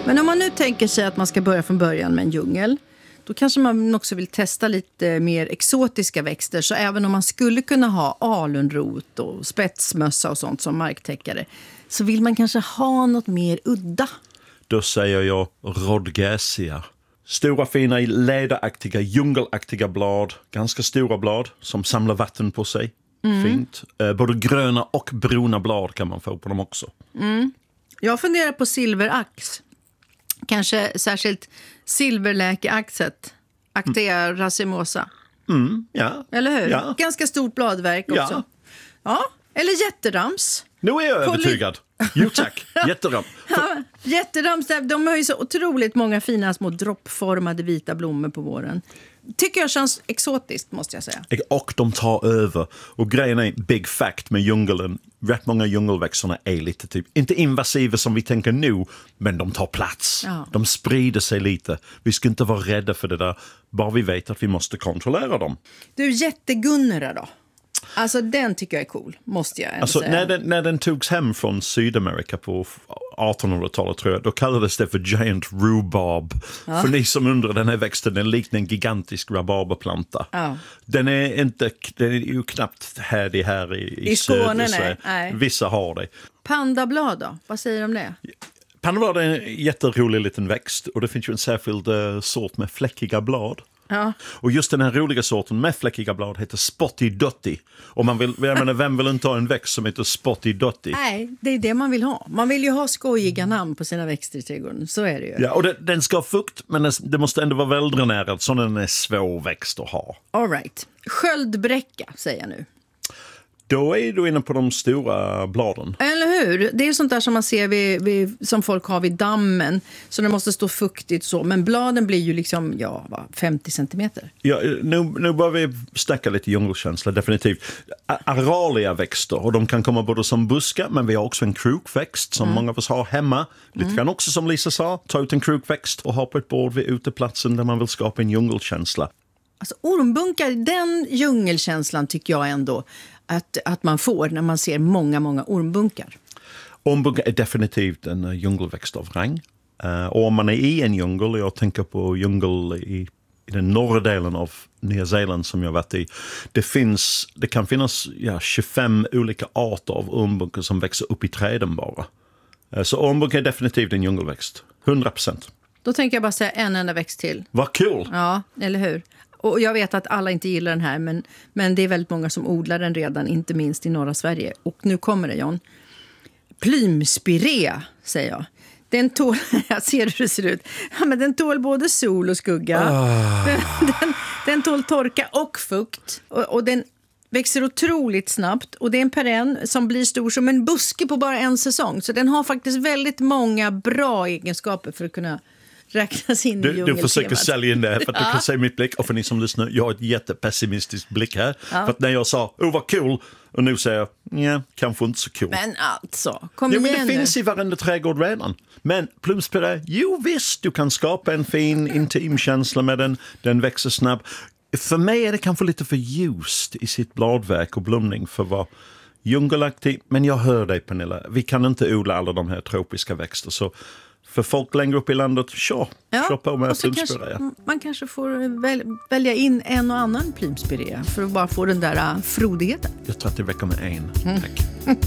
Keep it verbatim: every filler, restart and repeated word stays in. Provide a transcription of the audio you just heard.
Men om man nu tänker sig att man ska börja från början med en djungel, då kanske man också vill testa lite mer exotiska växter. Så även om man skulle kunna ha alunrot och spetsmössa och sånt som marktäckare, så vill man kanske ha något mer udda. Då säger jag Rhodgesia. Stora, fina, läderaktiga, djungelaktiga blad. Ganska stora blad som samlar vatten på sig. Mm. Fint. Eh, både gröna och bruna blad kan man få på dem också. Mm. Jag funderar på silverax. Kanske särskilt silverläkeaxet. Actea mm. racemosa. Mm, ja. Eller hur? Ja. Ganska stort bladverk också. Ja. Ja. Eller jätterams. Nu är jag Poly- övertygad. Jo tack, jätterams. Ja, jätterams, de har ju så otroligt många fina små droppformade vita blommor på våren. Tycker jag känns exotiskt, måste jag säga. Och de tar över. Och grejen är, big fact med djungeln, rätt många djungelväxterna är lite typ, inte invasiva som vi tänker nu, men de tar plats. Ja. De sprider sig lite. Vi ska inte vara rädda för det där, bara vi vet att vi måste kontrollera dem. Du, jättegunnera då? Alltså den tycker jag är cool, måste jag alltså, säga. När den, när den togs hem från Sydamerika på artonhundratalet tror jag, då kallades det för giant rhubarb. Ja. För ni som undrar, den här växten, den liknar en gigantisk rabarberplanta. Ja. Den är inte, den är ju knappt härdig här i, i, I Skåne. söder, nej. Vissa har det. Pandablad då? Vad säger du om det? Pandablad är en jätterolig liten växt och det finns ju en särskild uh, sort med fläckiga blad. Ja. Och just den här roliga sorten med fläckiga blad heter Spotty Dotty. Och man vill, jag menar, vem vill inte ha en växt som heter Spotty Dotty? Nej, det är det man vill ha. Man vill ju ha skojiga namn på sina växter i trädgården. Så är det ju. Ja, och det, den ska ha fukt, men det måste ändå vara väldränerad så den är svår växt att ha. All right. Sköldbräcka, säger jag nu. Då är du inne på de stora bladen. Eller hur? Det är sånt där som man ser vid, vid, som folk har vid dammen. Så det måste stå fuktigt så. Men bladen blir ju liksom, ja, va, femtio centimeter. Ja, nu, nu börjar vi snacka lite djungelkänsla, definitivt. Aralia växter, och de kan komma både som buskar, men vi har också en krukväxt som mm. många av oss har hemma. Lite mm. grann också som Lisa sa, ta ut en krukväxt och ha på ett bord vid uteplatsen där man vill skapa en djungelkänsla. Alltså ormbunkar, den djungelkänslan tycker jag ändå att, att man får när man ser många, många ormbunkar. Ormbunkar är definitivt en uh, djungelväxt av rang. Uh, och om man är i en djungel, och jag tänker på djungel i, i den norra delen av Nya Zeeland som jag varit i. Det, finns, det kan finnas ja, tjugofem olika arter av ormbunkar som växer upp i träden bara. Uh, så ormbunkar är definitivt en djungelväxt. hundra procent. Då tänker jag bara säga en enda växt till. Vad kul! Ja, eller hur? Och jag vet att alla inte gillar den här, men, men det är väldigt många som odlar den redan, inte minst i norra Sverige. Och nu kommer det, John. Plymspirea, säger jag. Den tål, jag ser hur det ser ut. Ja, men den tål både sol och skugga. Oh. Den, den, den tål torka och fukt. Och, och den växer otroligt snabbt. Och det är en perenn som blir stor som en buske på bara en säsong. Så den har faktiskt väldigt många bra egenskaper för att kunna räknas in du, i djungeltemat. Du försöker sälja in det här för att ja. Du kan se mitt blick. Och för ni som lyssnar, jag har ett jättepessimistiskt blick här. Ja. För att när jag sa, oh vad kul, och nu säger jag, ja, kanske inte så kul. Men alltså, kom jo, igen men det nu. finns i varenda trädgård redan. Men plumspirea, jo visst, du kan skapa en fin intim känsla med den. Den växer snabbt. För mig är det kanske lite för ljust i sitt bladverk och blomning för att vara djungelaktig. Men jag hör dig, Pernilla. Vi kan inte odla alla de här tropiska växter, så för folk längre upp i landet, kör, ja, kör på med plymspirea. Kanske, man kanske får väl, välja in en och annan plymspirea för att bara få den där uh, frodigheten. Jag tror att det räcker med en. Mm. Tack.